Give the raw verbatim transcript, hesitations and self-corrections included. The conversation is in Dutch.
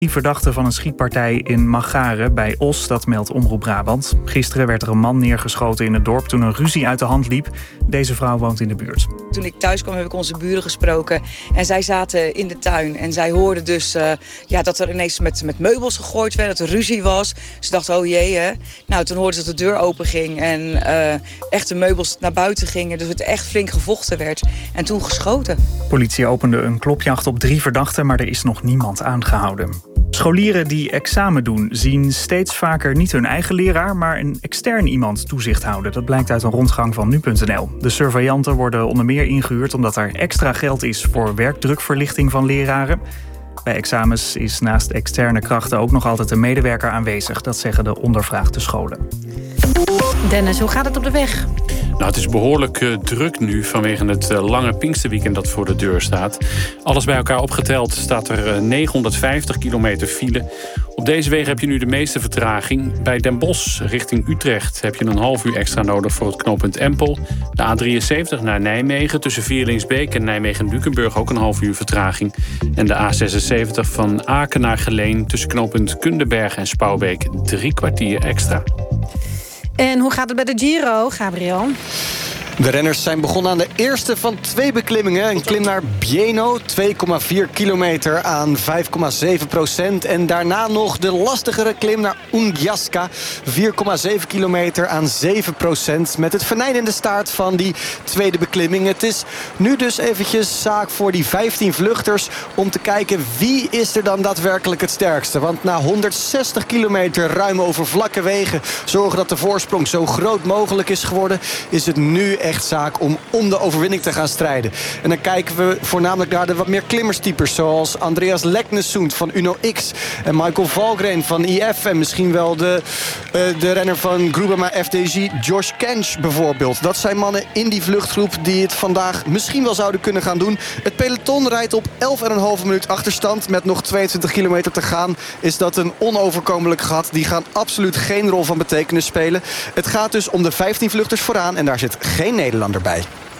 Verdachte van een schietpartij in Magaren bij Os, dat meldt Omroep Brabant. Gisteren werd er een man neergeschoten in het dorp toen een ruzie uit de hand liep. Deze vrouw woont in de buurt. Toen ik thuis kwam heb ik onze buren gesproken en zij zaten in de tuin. En zij hoorden dus uh, ja, dat er ineens met, met meubels gegooid werd, dat er ruzie was. Ze dachten, oh jee hè. Nou, toen hoorden ze dat de deur open ging en uh, echt de meubels naar buiten gingen. Dus het echt flink gevochten werd en toen geschoten. Politie opende een klopjacht op drie verdachten, maar er is nog niemand aangehouden. Scholieren die examen doen zien steeds vaker niet hun eigen leraar, maar een extern iemand toezicht houden. Dat blijkt uit een rondgang van nu punt n l. De surveillanten worden onder meer ingehuurd omdat er extra geld is voor werkdrukverlichting van leraren. Bij examens is naast externe krachten ook nog altijd een medewerker aanwezig. Dat zeggen de ondervraagde scholen. Dennis, hoe gaat het op de weg? Nou, het is behoorlijk uh, druk nu vanwege het uh, lange Pinksterweekend dat voor de deur staat. Alles bij elkaar opgeteld staat er uh, negenhonderdvijftig kilometer file. Op deze wegen heb je nu de meeste vertraging. Bij Den Bosch richting Utrecht heb je een half uur extra nodig voor het knooppunt Empel. De A drieënzeventig naar Nijmegen tussen Vierlingsbeek en Nijmegen-Dukenburg ook een half uur vertraging. En de A zesenzeventig van Aken naar Geleen tussen knooppunt Kundenberg en Spouwbeek drie kwartier extra. En hoe gaat het bij de Giro, Gabriel? De renners zijn begonnen aan de eerste van twee beklimmingen. Een klim naar Bieno, twee komma vier kilometer aan vijf komma zeven procent. En daarna nog de lastigere klim naar Ungiasca, vier komma zeven kilometer aan zeven procent. Met het venijn in de staart van die tweede beklimming. Het is nu dus eventjes zaak voor die vijftien vluchters om te kijken wie is er dan daadwerkelijk het sterkste. Want na honderdzestig kilometer ruim over vlakke wegen zorgen dat de voorsprong zo groot mogelijk is geworden, is het nu echt zaak om om de overwinning te gaan strijden. En dan kijken we voornamelijk naar de wat meer klimmerstypers, zoals Andreas Leknesund van Uno X en Michael Valgren van I F en misschien wel de, uh, de renner van Groupama F D G, Josh Kench bijvoorbeeld. Dat zijn mannen in die vluchtgroep die het vandaag misschien wel zouden kunnen gaan doen. Het peloton rijdt op elf komma vijf minuut achterstand met nog tweeëntwintig kilometer te gaan. Is dat een onoverkomelijk gat? Die gaan absoluut geen rol van betekenis spelen. Het gaat dus om de vijftien vluchters vooraan en daar zit geen Nederlander bij.